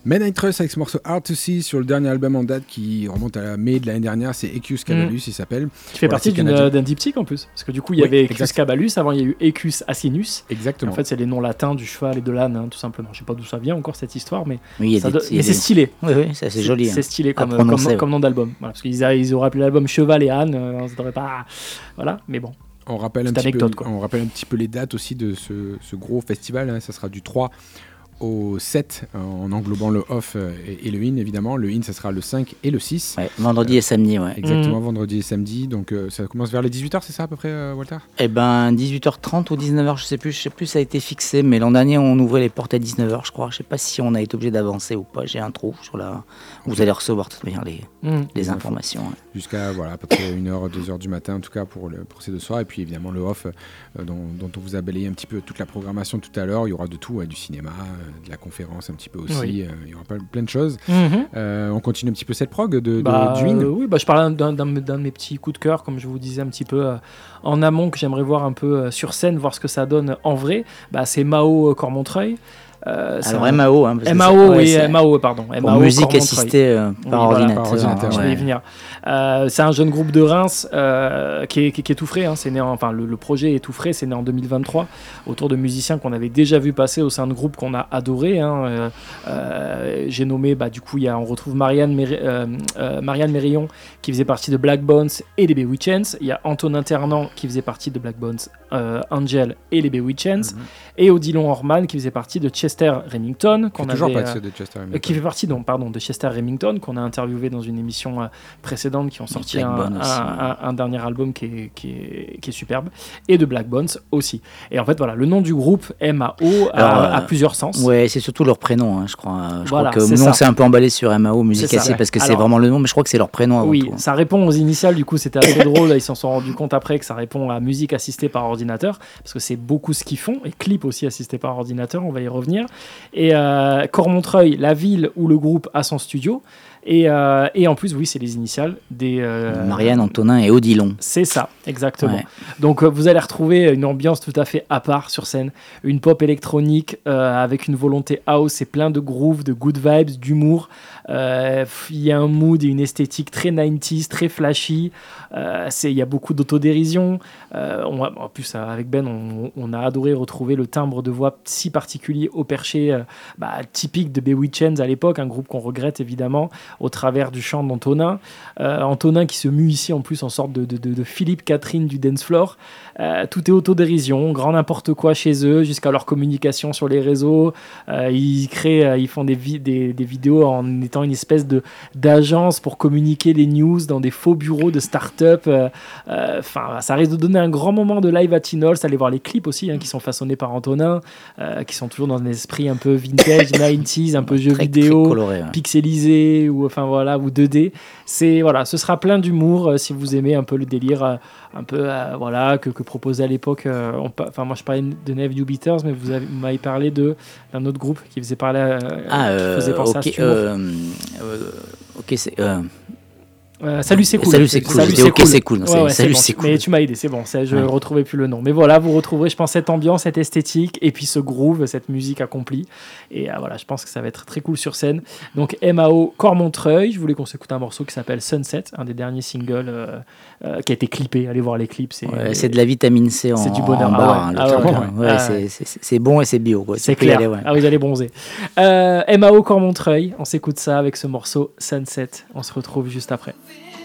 Men I Trust avec ce morceau Hard to See sur le dernier album en date qui remonte à mai de l'année dernière, c'est Ecus Cabalus, il s'appelle. Qui fait partie d'un diptyque en plus, parce que du coup il y avait Ecus Cabalus, avant il y a eu Ecus Asinus. Exactement. En fait c'est les noms latins du cheval et de l'âne, hein, tout simplement. Je sais pas d'où ça vient encore cette histoire, mais, oui, mais c'est stylé. Oui, c'est assez joli. C'est stylé comme nom d'album. Voilà, parce qu'ils auraient appelé l'album Cheval et âne, ça devrait pas. Voilà, mais bon. On rappelle un petit peu les dates aussi de ce gros festival, hein, ça sera du 3 au 7 en englobant le off et le in évidemment. Le in ça sera le 5 et le 6. Ouais, vendredi et samedi, ouais. Exactement, vendredi et samedi. Donc ça commence vers les 18h, c'est ça à peu près, Walter ? Eh ben 18h30 ou 19h, je sais plus, ça a été fixé, mais l'an dernier on ouvrait les portes à 19h, je crois. Je sais pas si on a été obligé d'avancer ou pas. J'ai un trou sur la. Vous allez recevoir de toute manière les informations. Ouais. Jusqu'à à peu près 1h, 2h du matin en tout cas pour ces 2 soirs. Et puis évidemment le off dont on vous a balayé un petit peu toute la programmation tout à l'heure. Il y aura de tout, du cinéma, de la conférence un petit peu aussi, il y aura plein de choses. On continue un petit peu cette prog du In. Oui, je parlais d'un de mes petits coups de cœur, comme je vous disais un petit peu en amont, que j'aimerais voir un peu sur scène, voir ce que ça donne en vrai. C'est Mao Cormontreuil. Alors MAO, hein, MAO, oui, MAO, pardon. Pour musique assistée par ordinateur. Je vais y venir. C'est un jeune groupe de Reims qui est tout frais. Hein. C'est né le projet est tout frais. C'est né en 2023 autour de musiciens qu'on avait déjà vu passer au sein de groupes qu'on a adorés. Hein. J'ai nommé, du coup, on retrouve Marianne Mérillon qui faisait partie de Black Bones et les Bewitchens. Il y a Antonin Ternant qui faisait partie de Black Bones, Angel et les Bewitchens. Et Odilon Orman qui faisait partie de Chester Remington, qui fait partie de Chester Remington, qu'on a interviewé dans une émission précédente, qui ont sorti un dernier album qui est superbe, et de Black Bones aussi. Et en fait, voilà, le nom du groupe MAO a plusieurs sens. Ouais, c'est surtout leur prénom, hein, je crois. Je crois que nous, on s'est un peu emballé sur MAO, musique assistée, parce que c'est vraiment le nom, mais je crois que c'est leur prénom avant tout. Ça répond aux initiales, du coup, c'était assez drôle. Ils s'en sont rendus compte après que ça répond à musique assistée par ordinateur, parce que c'est beaucoup ce qu'ils font, et clip aussi assisté par ordinateur, on va y revenir. Et Cormontreuil, la ville où le groupe a son studio. Et en plus, oui, c'est les initiales des... Marianne, Antonin et Odilon. C'est ça, exactement. Ouais. Donc, vous allez retrouver une ambiance tout à fait à part sur scène. Une pop électronique avec une volonté house et plein de grooves, de good vibes, d'humour. Il y a un mood et une esthétique très 90s, très flashy. Il y a beaucoup d'autodérision. En plus, avec Ben, on a adoré retrouver le timbre de voix si particulier au perché, typique de Bewitchens à l'époque, un groupe qu'on regrette évidemment, au travers du chant d'Antonin. Antonin qui se mue ici en plus en sorte de Philippe Catherine du dance floor. Tout est autodérision, grand n'importe quoi chez eux, jusqu'à leur communication sur les réseaux. Ils font des vidéos en étant une espèce d'agence pour communiquer les news dans des faux bureaux de start-up. Ça risque de donner un grand moment de live à Tinols. Allez voir les clips aussi, qui sont façonné par Antonin, qui sont toujours dans un esprit un peu vintage, 90s, un peu jeu vidéo, très coloré, pixelisé ou 2D. Ce sera plein d'humour si vous aimez un peu le délire que proposait à l'époque. Moi je parlais de Neve New Beaters, mais vous m'avez parlé d'un autre groupe qui faisait parler qui faisait penser à Salut c'est cool. Salut c'est cool. C'est cool. Salut c'est cool. Mais tu m'as aidé, c'est bon. Je ne retrouvais plus le nom. Mais voilà, vous retrouverez, je pense, cette ambiance, cette esthétique, et puis ce groove, cette musique accomplie. Et je pense que ça va être très cool sur scène. Donc MAO Cormontreuil. Je voulais qu'on s'écoute un morceau qui s'appelle Sunset, un des derniers singles qui a été clippé. Allez voir les clips. C'est de la vitamine C c'est du bonheur. C'est bon et c'est bio. Quoi. C'est clair. Vous allez bronzer. MAO Cormontreuil. On s'écoute ça avec ce morceau Sunset. On se retrouve juste après.